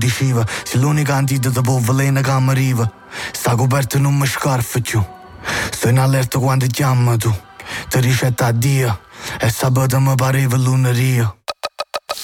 diceva, se l'unica antidoto può veleno che mi arriva. Sta coperta non mi scarfa più. Sto in allerta quando chiama tu. Ti ricetta a Dio. E sabato mi pareva lunedì.